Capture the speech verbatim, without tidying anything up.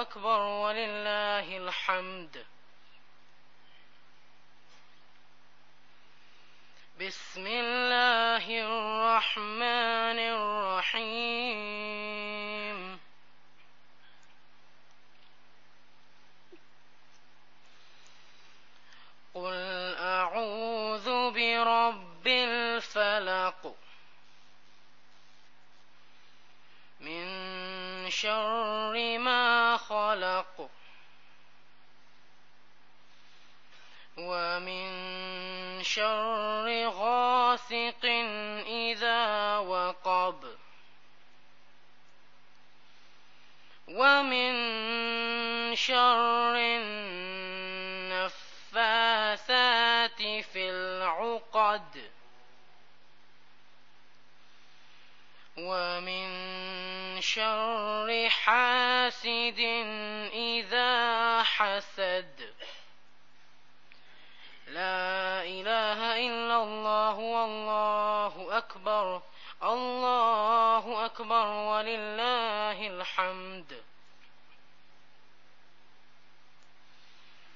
أكبر ولله الحمد. بسم الله الرحمن الرحيم. قل أعوذ برب الفلق من شر ما خلق ومن شر غاسق إذا وقب ومن شر النفاثات في العقد ومن شر حاسد إذا حسد. لا إله إلا الله والله أكبر. الله أكبر ولله الحمد.